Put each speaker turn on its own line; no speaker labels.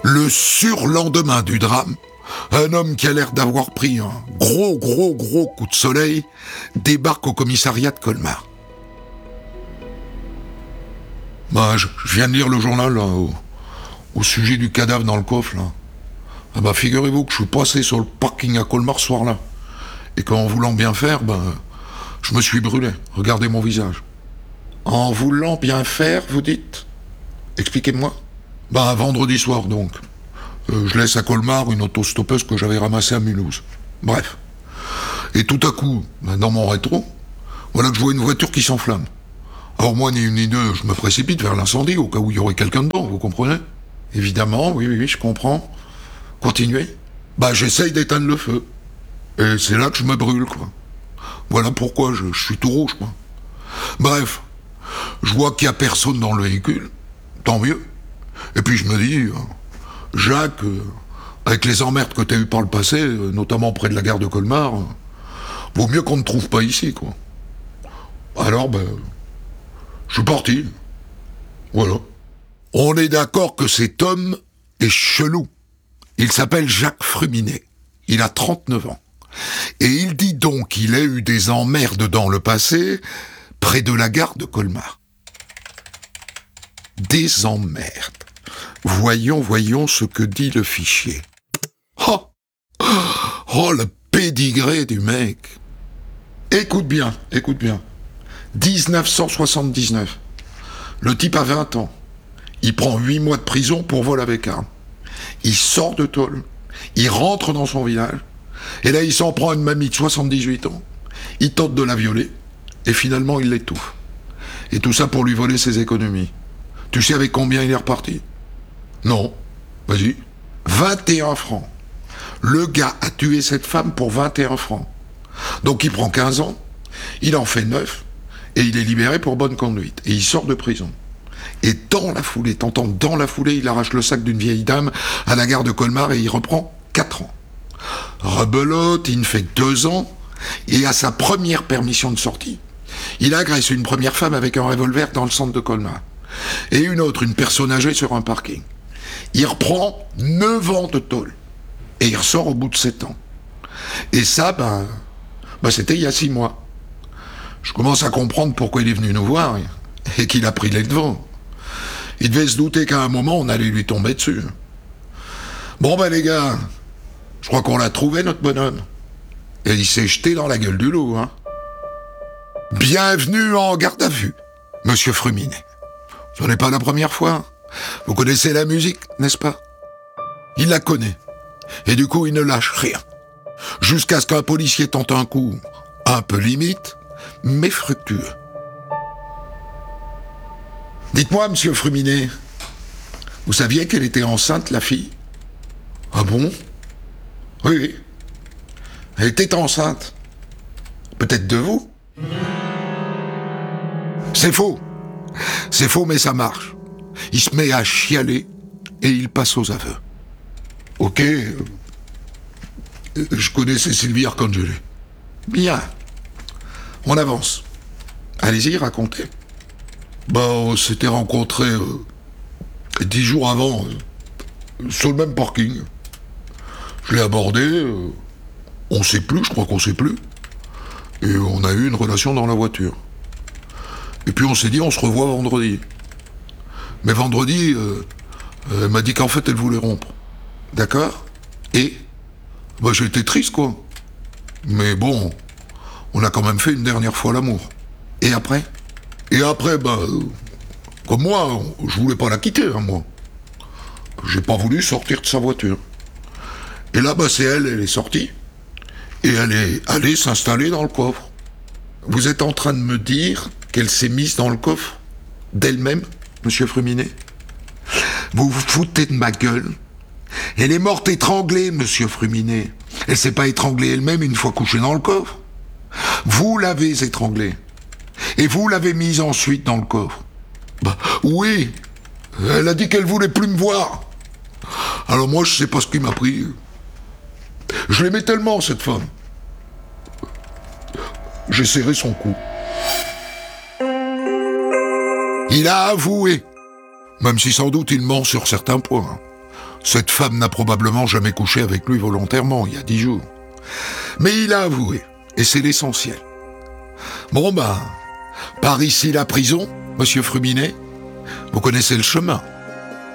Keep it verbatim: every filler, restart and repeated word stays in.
Le surlendemain du drame, un homme qui a l'air d'avoir pris un gros, gros, gros coup de soleil débarque au commissariat de Colmar. Bah, je, je viens de lire le journal, là, au, au sujet du cadavre dans le coffre, là. Ah bah, figurez-vous que je suis passé sur le parking à Colmar ce soir-là. Et qu'en voulant bien faire, bah, je me suis brûlé. Regardez mon visage. En voulant bien faire, vous dites ? Expliquez-moi. Bah, vendredi soir, donc. Euh, je laisse à Colmar une autostoppeuse que j'avais ramassée à Mulhouse. Bref. Et tout à coup, bah, dans mon rétro, voilà que je vois une voiture qui s'enflamme. Alors moi, ni une ni deux, je me précipite vers l'incendie, au cas où il y aurait quelqu'un dedans, vous comprenez ? Évidemment, oui, oui, oui, je comprends. Continuez. Bah, j'essaye d'éteindre le feu. Et c'est là que je me brûle, quoi. Voilà pourquoi je, je suis tout rouge, quoi. Bref, je vois qu'il n'y a personne dans le véhicule. Tant mieux. Et puis je me dis, euh, Jacques, euh, avec les emmerdes que tu as eues par le passé, euh, notamment près de la gare de Colmar, euh, vaut mieux qu'on ne te trouve pas ici, quoi. Alors, ben, je suis parti. Voilà. On est d'accord que cet homme est chelou. Il s'appelle Jacques Fruminet. Il a trente-neuf ans. Et il dit donc qu'il a eu des emmerdes dans le passé, près de la gare de Colmar. Des emmerdes. Voyons, voyons ce que dit le fichier. Oh, oh, le pédigré du mec. Écoute bien, écoute bien. dix-neuf cent soixante-dix-neuf. Le type a vingt ans. Il prend huit mois de prison pour vol avec arme. Il sort de tôle. Il rentre dans son village. Et là, il s'en prend à une mamie de soixante-dix-huit ans. Il tente de la violer. Et finalement, il l'étouffe. Et tout ça pour lui voler ses économies. Tu sais avec combien il est reparti ? Non. Vas-y. vingt et un francs. Le gars a tué cette femme pour vingt et un francs. Donc il prend quinze ans, il en fait neuf, et il est libéré pour bonne conduite. Et il sort de prison. Et dans la foulée, t'entends, dans la foulée, il arrache le sac d'une vieille dame à la gare de Colmar et il reprend quatre ans. Rebelote, il ne fait que deux ans, et à sa première permission de sortie, il agresse une première femme avec un revolver dans le centre de Colmar. Et une autre, une personne âgée sur un parking. Il reprend neuf ans de tôle. Et il ressort au bout de sept ans. Et ça, ben, ben c'était il y a six mois. Je commence à comprendre pourquoi il est venu nous voir et qu'il a pris les devants. Il devait se douter qu'à un moment, on allait lui tomber dessus. Bon ben les gars, je crois qu'on l'a trouvé, notre bonhomme. Et il s'est jeté dans la gueule du loup, hein. Bienvenue en garde à vue, monsieur Fruminet. Ce n'est pas la première fois. Vous connaissez la musique, n'est-ce pas ? Il la connaît. Et du coup, il ne lâche rien. Jusqu'à ce qu'un policier tente un coup un peu limite, mais fructueux. Dites-moi, monsieur Fruminet, vous saviez qu'elle était enceinte, la fille ? Ah bon ? Oui, oui. Elle était enceinte. Peut-être de vous ? C'est faux. C'est faux, mais ça marche. Il se met à chialer et il passe aux aveux. Ok, euh, je connaissais Sylvie Arcangeli. Bien. On avance. Allez-y, racontez. Bah, on s'était rencontrés euh, dix jours avant, euh, sur le même parking. Je l'ai abordé, euh, on sait plus, je crois qu'on sait plus. Et on a eu une relation dans la voiture. Et puis on s'est dit, on se revoit vendredi. Mais vendredi, euh, elle m'a dit qu'en fait, elle voulait rompre. D'accord ? Et bah, j'ai été triste, quoi. Mais bon, on a quand même fait une dernière fois l'amour. Et après ? Et après, bah, euh, comme moi, je voulais pas la quitter, hein, moi. J'ai pas voulu sortir de sa voiture. Et là, bah, c'est elle, elle est sortie. Et elle est allée s'installer dans le coffre. Vous êtes en train de me dire qu'elle s'est mise dans le coffre d'elle-même, monsieur Fruminet ? Vous vous foutez de ma gueule ? Elle est morte étranglée, monsieur Fruminet. Elle s'est pas étranglée elle-même une fois couchée dans le coffre. Vous l'avez étranglée. Et vous l'avez mise ensuite dans le coffre. Bah, oui. Elle a dit qu'elle voulait plus me voir. Alors moi, je sais pas ce qui m'a pris. Je l'aimais tellement, cette femme. J'ai serré son cou. Il a avoué. Même si sans doute il ment sur certains points. Cette femme n'a probablement jamais couché avec lui volontairement, il y a dix jours. Mais il a avoué, et c'est l'essentiel. Bon ben, par ici la prison, monsieur Fruminet, vous connaissez le chemin.